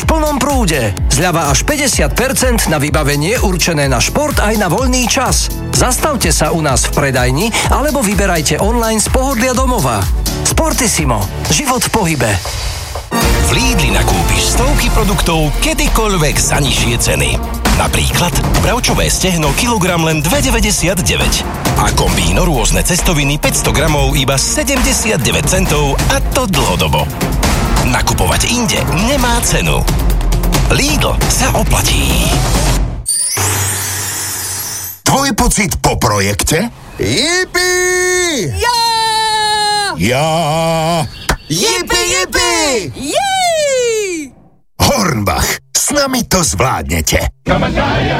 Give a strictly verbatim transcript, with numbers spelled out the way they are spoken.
plnom prúde. Zľava až päťdesiat percent na vybavenie určené na šport aj na voľný čas. Zastavte sa u nás v predajni alebo vyberajte online z pohodlia domova. Sportissimo. Život v pohybe. V Lidli nakúpiš stovky produktov kedykoľvek za nižšie ceny. Napríklad bravčové stehno kilogram len dva deväťdesiatdeväť a kombíno rôzne cestoviny päťsto gramov iba sedemdesiatdeväť centov, a to dlhodobo. Nakupovať inde nemá cenu. Lidl sa oplatí. Tvoj pocit po projekte? Jipi! Ja! Ja... Jipi, jipi! Jej! Hornbach, s nami to zvládnete.